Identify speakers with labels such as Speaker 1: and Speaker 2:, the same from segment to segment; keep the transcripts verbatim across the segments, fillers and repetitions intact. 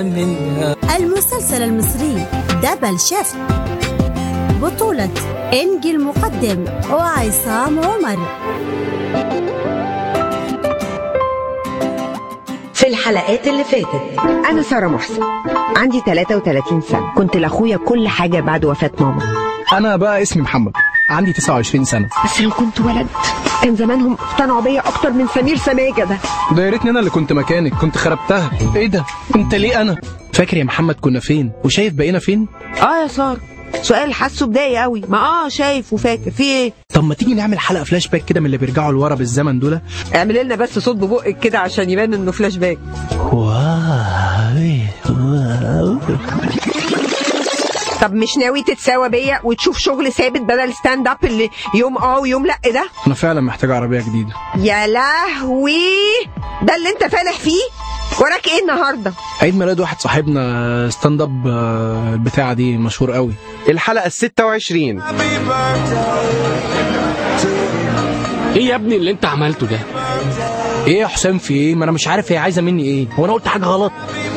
Speaker 1: المسلسل المصري دبل شيفت بطولة إنجي المقدم وعصام عمر.
Speaker 2: في الحلقات اللي فاتت
Speaker 3: أنا سارة محسن، عندي ثلاثة وثلاثين سنة، كنت لأخويا كل حاجة بعد وفاة ماما.
Speaker 4: أنا بقى اسمي محمد، عندي تسعة وعشرين سنة.
Speaker 3: بس لو كنت ولد كان زمانهم اقتنعوا بيا أكتر من سمير سماجة ده.
Speaker 4: ده يا ريتني أنا اللي كنت مكانك، كنت خربتها. إيه ده؟ أنت ليه أنا؟ فاكر يا محمد كنا فين؟ وشايف بقينا فين؟
Speaker 3: آه يا سارة، سؤال حاسه بداية قوي. ما آه شايف وفاكر في إيه؟
Speaker 4: طب ما تيجي نعمل حلقة فلاش باك كده من اللي بيرجعوا لورا بالزمن دول.
Speaker 3: اعمل لنا بس صوت ببقك كده عشان يبان إنه فلاش باك.
Speaker 4: واو.
Speaker 3: طب مش ناوي تتساوى بيا وتشوف شغل ثابت بدل ستاند اب اللي يوم اه ويوم لا ده؟
Speaker 4: انا فعلا محتاج عربيه جديده.
Speaker 3: يا لهوي، ده اللي انت فالح فيه؟ وراك ايه النهارده؟
Speaker 4: عيد ميلاد واحد صاحبنا، ستاند اب البتاعه دي مشهور قوي.
Speaker 5: الحلقه الستة وعشرين.
Speaker 6: ايه يا ابني اللي انت عملته ده؟
Speaker 4: ايه يا حسام في ايه؟ ما انا مش عارف هي عايزه مني ايه. هو انا قلت حاجه غلط؟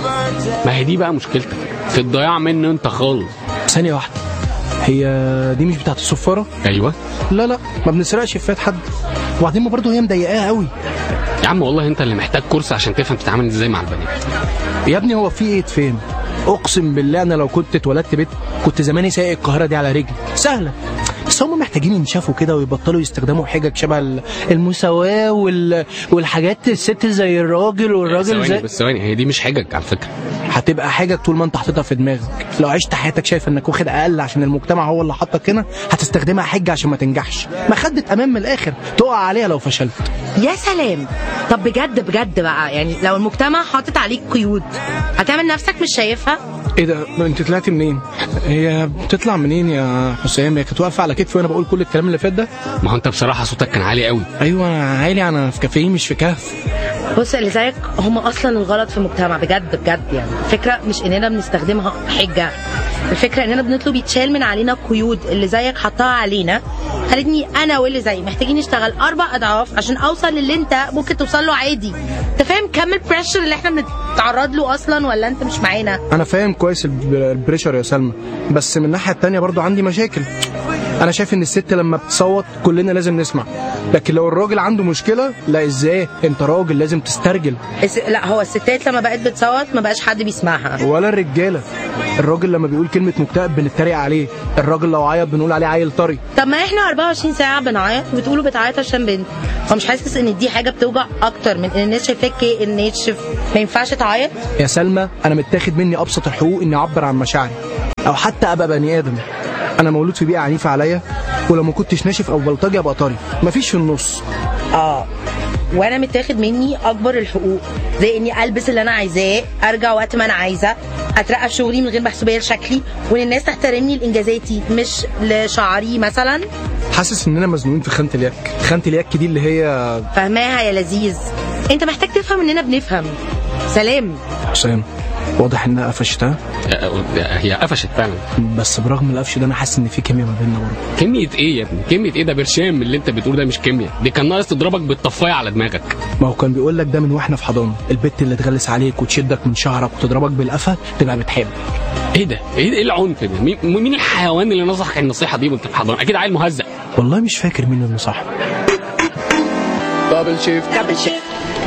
Speaker 6: ما هي دي بقى مشكلتك، في الضياع منه انت خالص.
Speaker 4: ثانيه واحده، هي دي مش بتاعت الصفاره؟
Speaker 6: ايوه.
Speaker 4: لا لا، ما بنسرقش فات حد. وبعدين ما برضه هي مضايقاها قوي.
Speaker 6: يا عم والله انت اللي محتاج كورس عشان تفهم تتعامل ازاي مع البنات.
Speaker 4: يا ابني هو في ايه تفهم؟ اقسم بالله انا لو كنت اتولدت بيت كنت زماني سايق القاهره دي على رجلي. سهله، بس هم محتاجين ينشفوا كده ويبطلوا يستخدموا حجج شبه المساواه وال... والحاجات الست زي الراجل والراجل زي.
Speaker 6: بس ثواني، هي دي مش حجج على فكره.
Speaker 4: هتبقى حاجه طول ما انت حاططها في دماغك. لو عشت حياتك شايف انك واخد اقل عشان المجتمع هو اللي حطك هنا، هتستخدمها حجه عشان ما تنجحش. مخدة امان من الاخر تقع عليها لو فشلت.
Speaker 2: يا سلام. طب بجد بجد بقى، يعني لو المجتمع حاطط عليك قيود هتعمل نفسك مش شايفها؟
Speaker 4: ايه ده؟ انت طلعتي منين؟ هي بتطلع منين يا حسام؟ هي كانت واقفه على كتفي وانا بقول كل الكلام اللي فات ده.
Speaker 6: ما هو انت بصراحه صوتك كان عالي قوي.
Speaker 4: ايوه انا عالي، انا في كافيه مش في كهف.
Speaker 2: بص اللي زيك هم اصلا الغلط في المجتمع بجد بجد. يعني الفكره مش اننا بنستخدمها حجه، الفكره اننا بنطلب يتشال من علينا قيود اللي زيك حطها علينا. خلتني انا واللي زي محتاجين نشتغل اربع اضعاف عشان اوصل للي انت ممكن توصل له عادي. انت فاهم كم البريشر اللي احنا بنتعرض له اصلا ولا انت مش معانا؟
Speaker 4: انا فاهم كويس البريشر يا سلمى، بس من الناحيه التانية برضو عندي مشاكل. انا شايف ان الست لما بتصوت كلنا لازم نسمع، لكن لو الراجل عنده مشكله لا. ازاي؟ انت راجل لازم تسترجل.
Speaker 2: لا هو الستات لما بقت بتصوت ما بقاش حد بيسمعها،
Speaker 4: ولا الرجاله. الراجل لما بيقول كلمه مكتئب بنتريق عليه، الراجل لو عيط بنقول عليه عيل طري.
Speaker 2: طب ما احنا أربعة وعشرين ساعه بنعيط وبتقولوا بتعيط عشان بنت. هو مش حاسس ان دي حاجه بتوجع اكتر من ان الناس شايفاك ان ناشف ما ينفعش تعيط؟
Speaker 4: يا سلمى انا متاخد مني ابسط الحقوق اني اعبر عن مشاعري او حتى ابقى بني ادم. انا مولود في بيئه عنيفه عليا، ولو ما كنتش ناشف او بلطجي ابقى طري، مفيش في النص.
Speaker 2: اه وانا متاخد مني اكبر الحقوق، زي اني البس اللي انا عايزاه، ارجع وقت ما انا عايزه، اترقى في شغلي من غير محسوبيه لشكلي، وان الناس تحترمني لانجازاتي مش لشعري مثلا.
Speaker 4: حاسس اننا مزنوقين في خانه اليك. خانه اليك دي اللي هي
Speaker 2: فاهماها يا لذيذ. انت محتاج تفهم اننا بنفهم. سلام
Speaker 4: حسام، واضح انها قفشتها.
Speaker 6: هي قفشت فعلا،
Speaker 4: بس برغم القفش ده انا حاسس ان في كيمياء ما بيننا برضه.
Speaker 6: كيمياء ايه يا ابني؟ كيمياء ايه؟ ده برشام اللي انت بتقول ده، مش كيمياء. دي كان ناقص تضربك بالطفايه على دماغك.
Speaker 4: ما هو كان بيقول لك ده من واحنا في حضانه، البت اللي تغلس عليك وتشدك من شعرك وتضربك بالقفا تبقى بتحب.
Speaker 6: ايه ده؟ ايه العنف ده؟ مين, مين الحيوان اللي نصحك النصيحه دي وانت في حضانه؟ اكيد عيل مهزأ.
Speaker 4: والله مش فاكر مين اللي صح.
Speaker 5: دبل شيفت.
Speaker 2: دبل شيفت.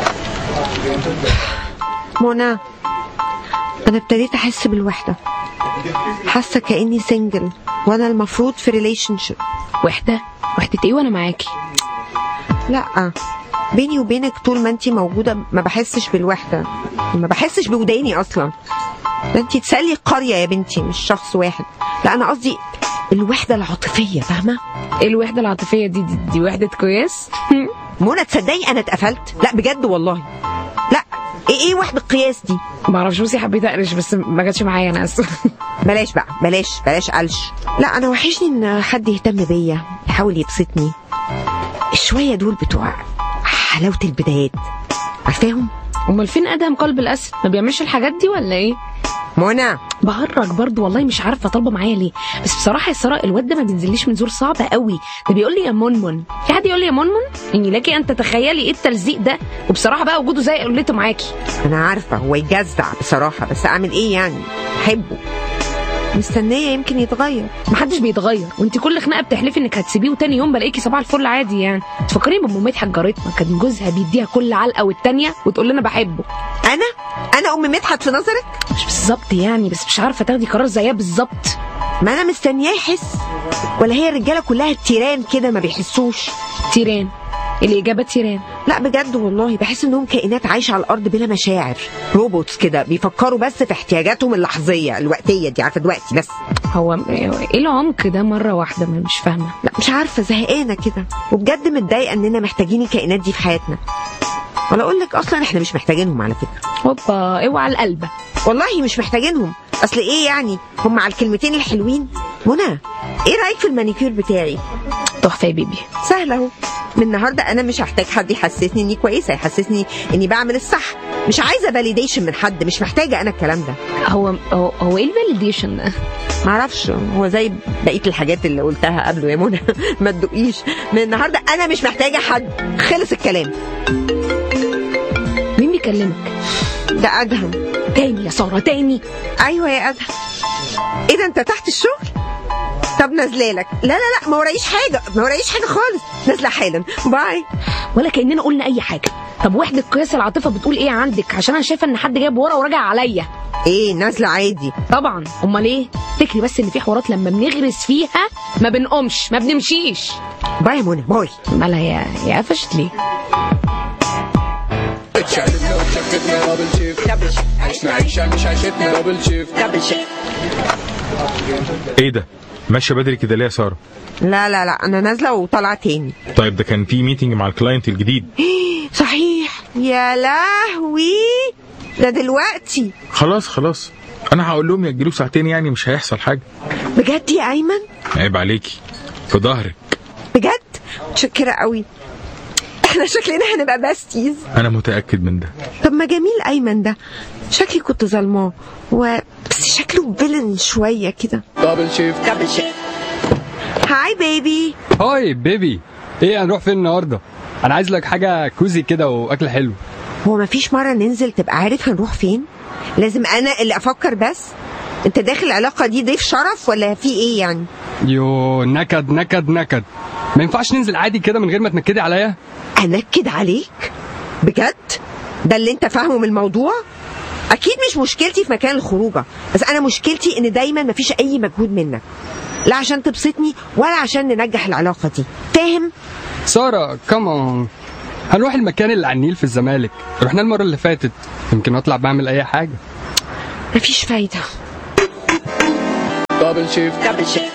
Speaker 3: منى، أنا ابتديت أحس بالوحدة، حاسة كأني سنجل وأنا المفروض في ريليشن شيب.
Speaker 7: وحدة؟ وحدة إيه وأنا معاكي؟
Speaker 3: لأ، بيني وبينك طول ما أنتي موجودة ما بحسش بالوحدة، ما بحسش بوداني أصلا. ده أنتي تسلي القرية يا بنتي مش شخص واحد. لا أنا قصدي الوحدة العاطفية، فاهمة؟
Speaker 7: إيه الوحدة العاطفية دي؟ دي, دي وحدة قياس؟
Speaker 3: منى تصدقي أنا اتقفلت؟ لا بجد والله. لا ايه ايه وحدة القياس دي؟
Speaker 7: ما اعرفش، بصي حبيت اقرش بس ما جاتش معايا انا اسف.
Speaker 3: بلاش بقى، بلاش بلاش قلش. لا انا وحشني ان حد يهتم بيا، يحاول يبسطني. الشويه دول بتوع حلاوه البدايات، عارفاهم؟
Speaker 7: امال فين ادهم قلب الاسد؟ ما بيعملش الحاجات دي ولا ايه؟
Speaker 3: منى
Speaker 7: بهرج برضو والله، مش عارفه طالبه معايا ليه. بس بصراحه يا ساره الواد ده ما بينزليش من زور صعبه قوي، ده بيقول لي يا منمن. في حد يقول لي يا منمن؟ يعني لكن انت تخيلي ايه التلزيق ده. وبصراحه بقى وجوده زي قلته معاكي.
Speaker 3: انا عارفه هو يجزع بصراحه، بس اعمل ايه يعني؟ احبه، مستنيه يمكن يتغير.
Speaker 7: محدش بيتغير، وانت كل خناقه بتحلفي انك هتسيبيه وتاني يوم بلاقيكي صباح الفل عادي. يعني تفكريني بام مدحت جارتنا، كان جوزها بيديها كل علقه والتانيه وتقول لنا بحبه.
Speaker 3: انا انا ام مدحت في نظرك؟
Speaker 7: مش بالظبط يعني، بس مش عارفه تاخدي قرار زيها بالظبط.
Speaker 3: ما انا مستنياه يحس، ولا هي الرجاله كلها تيران كده ما بيحسوش؟
Speaker 7: تيران؟ الإجابة تيران.
Speaker 3: لا بجد والله بحس انهم كائنات عايشه على الارض بلا مشاعر، روبوتس كده بيفكروا بس في احتياجاتهم اللحظيه الوقتيه دي، عارفه دلوقتي بس.
Speaker 7: هو ايه العمق ده مره واحده؟ ما مش فاهمه.
Speaker 3: لا مش عارفه، زهقانه كده وبجد متضايقه اننا محتاجين الكائنات دي في حياتنا. ولا اقول لك اصلا احنا مش محتاجينهم على فكره.
Speaker 7: هوبا اوعى القلبه،
Speaker 3: والله مش محتاجينهم. اصل ايه يعني هم على الكلمتين الحلوين؟ منى ايه رايك في المانيكير بتاعي؟
Speaker 7: تحفه يا بيبي.
Speaker 3: سهله اهو. من النهارده انا مش هحتاج حد يحسسني اني كويسه، يحسسني اني بعمل الصح. مش عايزه فاليديشن من حد، مش محتاجه انا الكلام ده.
Speaker 7: هو هو, هو ايه الفاليديشن ده؟
Speaker 3: معرفش، هو زي بقيه الحاجات اللي قلتها قبله يا منى. ما تدقيش. من النهارده انا مش محتاجه حد، خلص الكلام.
Speaker 7: مين بيكلمك؟
Speaker 3: ده ادهم.
Speaker 7: تاني يا ساره تاني؟
Speaker 3: ايوه يا ادهم. ايه ده انت تحت الشغل؟ طب نازله لك. لا لا لا ما ورايش حاجه، ما ورايش حاجه خالص، نازله حالا، باي.
Speaker 7: ولا كاننا قلنا اي حاجه. طب وحده قياس العاطفه بتقول ايه عندك؟ عشان انا شايفه ان حد جايب ورا وراجع عليا.
Speaker 3: ايه نازله عادي
Speaker 7: طبعا، امال ايه؟ افتكري بس ان في حوارات لما بنغرس فيها ما بنقومش، ما بنمشيش.
Speaker 3: باي يا منى، باي.
Speaker 7: مالها يا يا قفشت ليه؟
Speaker 8: ايه ده؟ ماشيه بدري كده ليه يا ساره؟
Speaker 3: لا لا لا انا نازله وطالعه تاني.
Speaker 8: طيب ده كان في ميتنج مع الكلاينت الجديد.
Speaker 3: صحيح، يا لهوي ده دلوقتي.
Speaker 8: خلاص خلاص انا هقول لهم ياجلوه ساعتين، يعني مش هيحصل حاجه.
Speaker 3: بجد يا ايمن؟
Speaker 8: عيب عليكي، في ظهرك.
Speaker 3: بجد متشكره قوي، احنا شكلنا هنبقى باستيز.
Speaker 8: انا متاكد من ده.
Speaker 3: طب ما جميل ايمن ده، شكلي كنت ظلماه و... بس شكله فيلن شويه كده.
Speaker 9: دبل شيفت
Speaker 3: دبل شيفت. هاي بيبي.
Speaker 9: هاي بيبي. ايه هنروح فين النهارده؟ انا عايز لك حاجه كوزي كده واكل حلو.
Speaker 3: هو مفيش مره ننزل تبقى عارف هنروح فين؟ لازم انا اللي افكر بس؟ انت داخل العلاقه دي ضيف شرف ولا في ايه يعني؟
Speaker 9: يو نكد نكد نكد. ما ينفعش ننزل عادي كده من غير ما تنكدي عليا؟
Speaker 3: انكد عليك؟ بجد؟ ده اللي انت فاهمه من الموضوع؟ اكيد مش مشكلتي في مكان الخروجه، بس انا مشكلتي ان دايما مفيش اي مجهود منك، لا عشان تبسطني ولا عشان ننجح العلاقه دي، فاهم؟
Speaker 9: ساره كمان هنروح المكان اللي على النيل في الزمالك، رحنا المره اللي فاتت، يمكن اطلع بعمل اي حاجه.
Speaker 3: مفيش فايده.
Speaker 9: دبل شيفت دبل شيفت.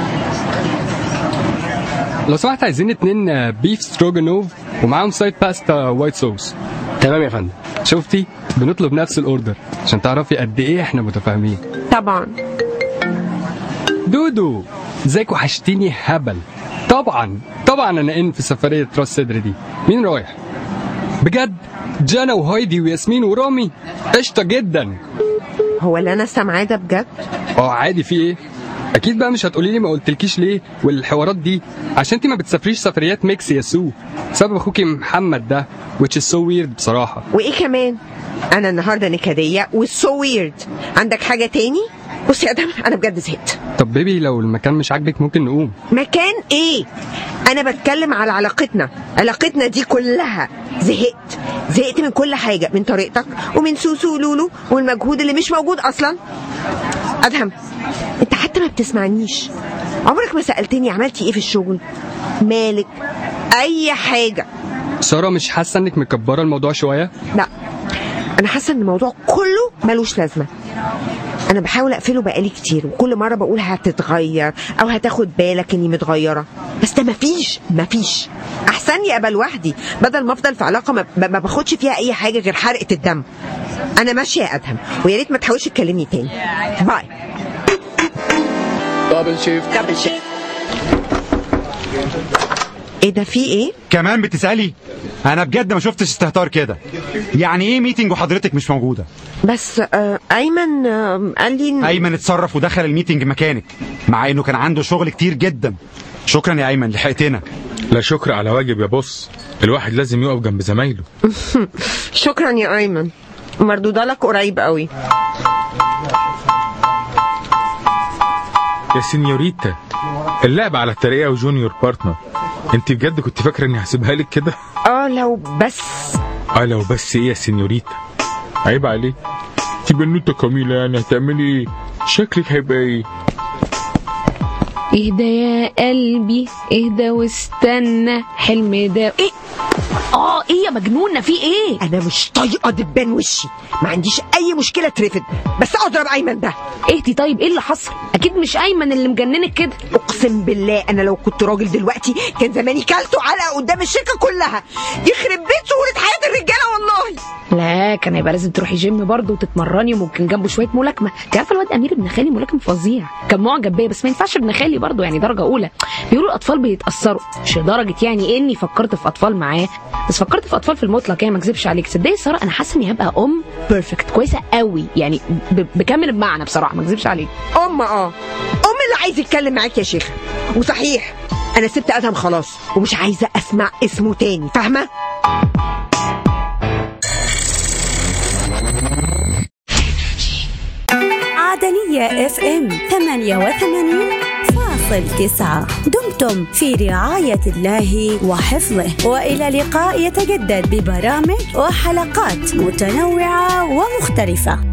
Speaker 9: لو سمحت عايزين اتنين بيف ستروجانوف ومعاهم سايد باستا وايت صوص. تمام يا فندم. شفتي بنطلب نفس الاوردر عشان تعرفي قد ايه احنا متفاهمين.
Speaker 3: طبعا.
Speaker 9: دودو ازيك، وحشتيني هبل. طبعا طبعا انا ان في سفريه راس صدر دي. مين رايح؟ بجد؟ جانا وهايدي وياسمين ورامي. قشطه جدا.
Speaker 3: هو اللي انا سامعاه ده بجد؟
Speaker 9: اه عادي، في ايه؟ اكيد بقى مش هتقولي لي ما قلتلكيش ليه والحوارات دي، عشان انت ما بتسافريش سفريات ميكس يا سو، سبب اخوكي محمد ده which is so weird بصراحه.
Speaker 3: وايه كمان؟ انا النهارده نكديه و so weird. عندك حاجه تاني؟ بص يا ادم انا بجد زهقت.
Speaker 9: طب بيبي لو المكان مش عاجبك ممكن نقوم.
Speaker 3: مكان ايه؟ انا بتكلم على علاقتنا، علاقتنا دي كلها. زهقت زهقت من كل حاجه، من طريقتك ومن سوسو ولولو والمجهود اللي مش موجود اصلا. ادهم انت حتى ما بتسمعنيش، عمرك ما سالتني عملتي ايه في الشغل، مالك، اي حاجه.
Speaker 9: ساره مش حاسه انك مكبره الموضوع شويه؟
Speaker 3: لا انا حاسه ان الموضوع كله ملوش لازمه. انا بحاول اقفله بقالي كتير، وكل مره بقول هتتغير او هتاخد بالك اني متغيره، بس ده مفيش مفيش. احسن لي ابقى لوحدي بدل ما افضل في علاقه ما, ما باخدش فيها اي حاجه غير حرقه الدم. انا ماشيه يا ادهم، ويا ريت ما تحاولش تكلمني تاني. باي.
Speaker 9: دبل شيفت دبل شيفت.
Speaker 3: ايه ده في ايه؟
Speaker 10: كمان بتسألي؟ انا بجد ما شفتش استهتار كده. يعني ايه ميتنج وحضرتك مش موجودة؟
Speaker 3: بس آه ايمن آه قال لي إن...
Speaker 10: ايمن اتصرف ودخل الميتنج مكانك مع انه كان عنده شغل كتير جدا. شكرا يا ايمن لحقتنا.
Speaker 8: لا شكر على واجب يا بص، الواحد لازم يقف جنب زمايله.
Speaker 3: شكرا يا ايمن، مردوده لك قريب قوي.
Speaker 8: يا سينيوريتا، اللعب على الترقية وجونيور بارتنر، انت بجد كنت فاكره اني هسيبها لك كده؟
Speaker 3: اه لو بس
Speaker 8: اه لو بس ايه يا سينيوريتا؟ عيب عليك، انت بنوته كميله، يعني هتعملي ايه؟ شكلك هيبقى ايه؟
Speaker 7: اهدى يا قلبي اهدى واستنى حلم ده ايه؟ اه ايه يا مجنونه في ايه؟
Speaker 3: انا مش طايقه دبان وشي، ما عنديش اي مشكله ترفض، بس اضرب ايمن ده.
Speaker 7: اهدي طيب، ايه اللي حصل؟ اكيد مش ايمن اللي مجننك كده.
Speaker 3: اقسم بالله انا لو كنت راجل دلوقتي كان زماني كلته علقه قدام الشركه كلها. يخرب بيت شهوره حياه الرجاله والله.
Speaker 7: لا كان هيبقى لازم تروحي جيم برضه وتتمرني، وممكن جنبه شويه ملاكمه. انت عارفه الواد امير ابن خالي ملاكم فظيع، كان معجب بيا، بس ما ينفعش ابن خالي برضه، يعني درجه اولى. بيقولوا الاطفال بيتاثروا، مش لدرجه يعني اني فكرت في اطفال معاه، بس فكرت في اطفال في المطلق، يعني ما اكذبش عليك. صدقني ساره انا حاسه اني هبقى ام بيرفكت كويسه قوي، يعني بكامل المعنى بصراحه، ما اكذبش عليك.
Speaker 3: ام اه ام اللي عايز يتكلم معاك يا شيخه. وصحيح انا سبت ادهم خلاص ومش عايزه اسمع اسمه تاني، فاهمه؟
Speaker 1: عدنية اف ام ثمانية وثمانين فاصل تسعة. دمتم في رعاية الله وحفظه، وإلى لقاء يتجدد ببرامج وحلقات متنوعة ومختلفة.